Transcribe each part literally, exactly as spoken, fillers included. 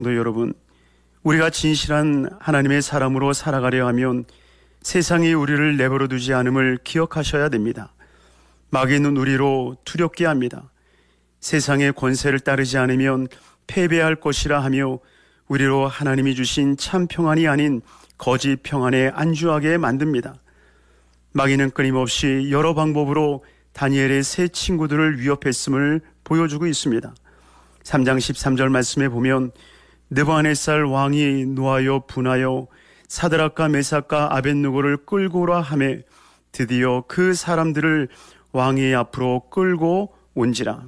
또 여러분, 우리가 진실한 하나님의 사람으로 살아가려 하면 세상이 우리를 내버려 두지 않음을 기억하셔야 됩니다. 마귀는 우리로 두렵게 합니다. 세상의 권세를 따르지 않으면 패배할 것이라 하며 우리로 하나님이 주신 참 평안이 아닌 거짓 평안에 안주하게 만듭니다. 마귀는 끊임없이 여러 방법으로 다니엘의 세 친구들을 위협했음을 보여주고 있습니다. 삼 장 십삼 절 말씀에 보면 느부갓네살 왕이 노하여 분하여 사드락과 메삭과 아벳느고를 끌고 오라 하매 드디어 그 사람들을 왕의 앞으로 끌고 온지라.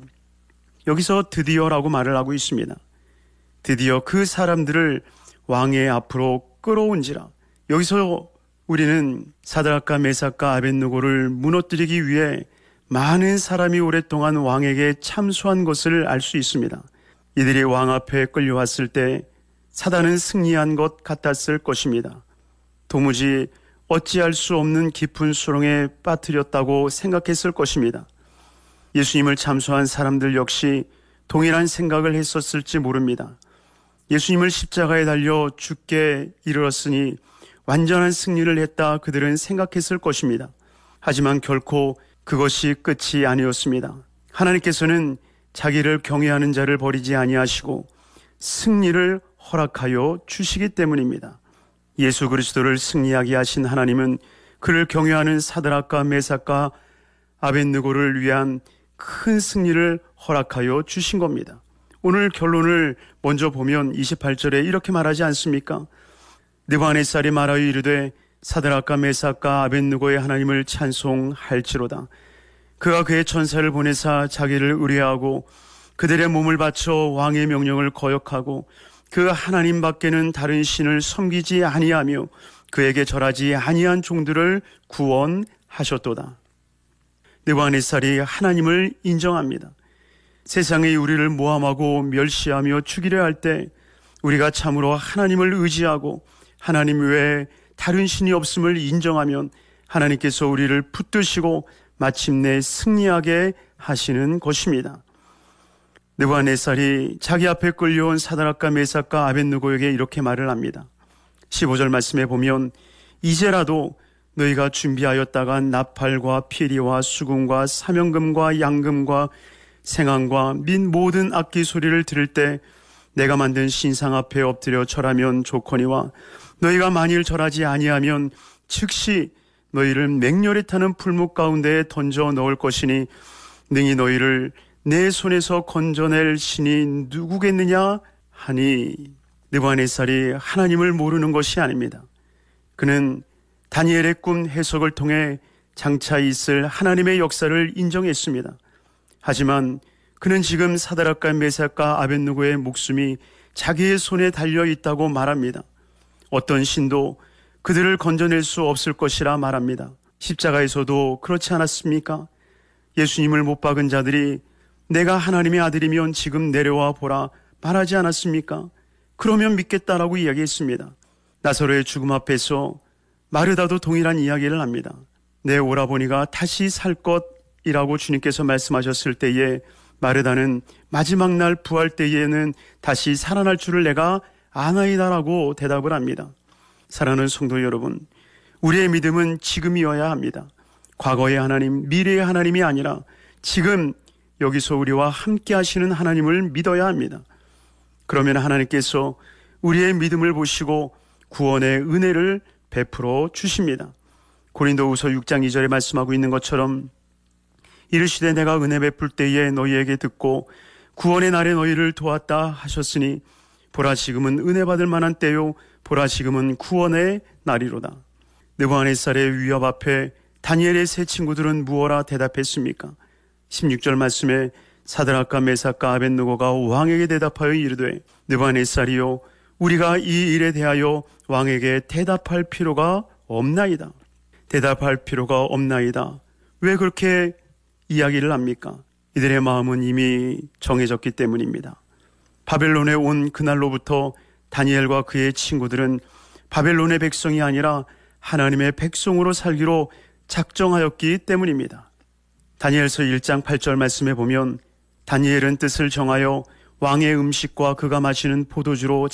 여기서 드디어라고 말을 하고 있습니다. 드디어 그 사람들을 왕의 앞으로 끌어온지라. 여기서 우리는 사드락과 메삭과 아벳느고를 무너뜨리기 위해 많은 사람이 오랫동안 왕에게 참소한 것을 알 수 있습니다. 이들이 왕 앞에 끌려왔을 때 사단은 승리한 것 같았을 것입니다. 도무지 어찌할 수 없는 깊은 수렁에 빠뜨렸다고 생각했을 것입니다. 예수님을 참소한 사람들 역시 동일한 생각을 했었을지 모릅니다. 예수님을 십자가에 달려 죽게 이르렀으니 완전한 승리를 했다 그들은 생각했을 것입니다. 하지만 결코 그것이 끝이 아니었습니다. 하나님께서는 자기를 경외하는 자를 버리지 아니하시고 승리를 허락하여 주시기 때문입니다. 예수 그리스도를 승리하게 하신 하나님은 그를 경외하는 사드락과 메삭과 아벳느고를 위한 큰 승리를 허락하여 주신 겁니다. 오늘 결론을 먼저 보면 이십팔 절에 이렇게 말하지 않습니까? 느부갓네살이 말하여 이르되 사드락과 메삭과 아벳느고의 하나님을 찬송할지로다. 그가 그의 천사를 보내사 자기를 의뢰하고 그들의 몸을 바쳐 왕의 명령을 거역하고 그 하나님 밖에는 다른 신을 섬기지 아니하며 그에게 절하지 아니한 종들을 구원하셨도다. 느부갓네살이 하나님을 인정합니다. 세상이 우리를 모함하고 멸시하며 죽이려 할 때 우리가 참으로 하나님을 의지하고 하나님 외에 다른 신이 없음을 인정하면 하나님께서 우리를 붙드시고 마침내 승리하게 하시는 것입니다. 느부갓네살이 자기 앞에 끌려온 사드락과 메삭과 아벳느고에게 이렇게 말을 합니다. 십오 절 말씀에 보면 이제라도 너희가 준비하였다가 나팔과 피리와 수금과 사명금과 양금과 생황과 및 모든 악기 소리를 들을 때 내가 만든 신상 앞에 엎드려 절하면 좋거니와 너희가 만일 절하지 아니하면 즉시 너희를 맹렬히 타는 풀무 가운데에 던져 넣을 것이니 능히 너희를 내 손에서 건져낼 신이 누구겠느냐 하니. 느부갓네살이 하나님을 모르는 것이 아닙니다. 그는 다니엘의 꿈 해석을 통해 장차 있을 하나님의 역사를 인정했습니다. 하지만 그는 지금 사드락과 메삭과 아벳느고의 목숨이 자기의 손에 달려 있다고 말합니다. 어떤 신도 그들을 건져낼 수 없을 것이라 말합니다. 십자가에서도 그렇지 않았습니까? 예수님을 못 박은 자들이 내가 하나님의 아들이면 지금 내려와 보라 말하지 않았습니까? 그러면 믿겠다라고 이야기했습니다. 나사로의 죽음 앞에서 마르다도 동일한 이야기를 합니다. 내 오라버니가 다시 살 것이라고 주님께서 말씀하셨을 때에 마르다는 마지막 날 부활 때에는 다시 살아날 줄을 내가 아나이다라고 대답을 합니다. 사랑하는 성도 여러분, 우리의 믿음은 지금이어야 합니다. 과거의 하나님, 미래의 하나님이 아니라 지금 여기서 우리와 함께 하시는 하나님을 믿어야 합니다. 그러면 하나님께서 우리의 믿음을 보시고 구원의 은혜를 베풀어 주십니다. 고린도후서 육 장 이 절에 말씀하고 있는 것처럼 이르시되 내가 은혜 베풀 때에 너희에게 듣고 구원의 날에 너희를 도왔다 하셨으니 보라 지금은 은혜 받을 만한 때요 보라 지금은 구원의 날이로다. 느부갓네살의 위협 앞에 다니엘의 세 친구들은 무엇라 대답했습니까? 십육 절 말씀에 사드락과 메삭과 아벳느고가 왕에게 대답하여 이르되 느부갓네살이요 우리가 이 일에 대하여 왕에게 대답할 필요가 없나이다. 대답할 필요가 없나이다. 왜 그렇게 이야기를 합니까? 이들의 마음은 이미 정해졌기 때문입니다. 바벨론에 온 그날로부터 다니엘과 그의 친구들은 바벨론의 백성이 아니라 하나님의 백성으로 살기로 작정하였기 때문입니다. 다니엘서 일 장 팔 절 말씀에 보면 다니엘은 뜻을 정하여 왕의 음식과 그가 마시는 포도주로